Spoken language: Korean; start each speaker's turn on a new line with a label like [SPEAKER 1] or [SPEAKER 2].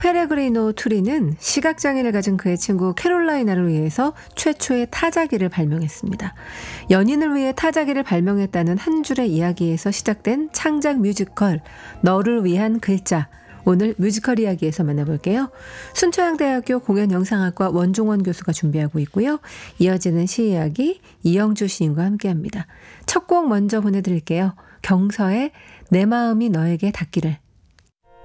[SPEAKER 1] 페레그리노 투리는 시각장애를 가진 그의 친구 캐롤라이나를 위해서 최초의 타자기를 발명했습니다. 연인을 위해 타자기를 발명했다는 한 줄의 이야기에서 시작된 창작 뮤지컬 너를 위한 글자. 오늘 뮤지컬 이야기에서 만나볼게요. 순천향대학교 공연영상학과 원종원 교수가 준비하고 있고요. 이어지는 시 이야기 이영주 시인과 함께합니다. 첫 곡 먼저 보내드릴게요. 경서의 내 마음이 너에게 닿기를.